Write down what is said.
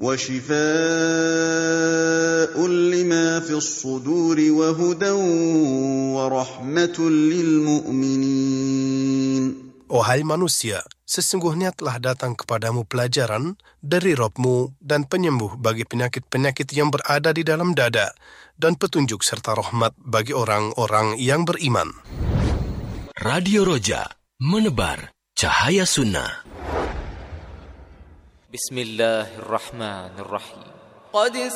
وشفاء لما في الصدور وهدى ورحمة للمؤمنين. Wahai manusia, sesungguhnya telah datang kepadamu pelajaran dari Rabb-Mu dan penyembuh bagi penyakit-penyakit yang berada di dalam dada, dan petunjuk serta rahmat bagi orang-orang yang beriman. Radio Roja, menebar cahaya sunnah. Bismillahirrahmanirrahim.